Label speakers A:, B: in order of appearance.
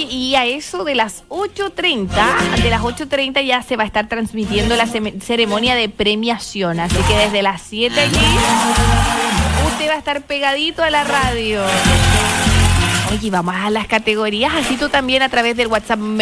A: Oye, y a eso de las 8:30 ya se va a estar transmitiendo la ceremonia de premiación. Así que desde las 7 allí, usted va a estar pegadito a la radio. Oye, vamos a las categorías, así tú también a través del WhatsApp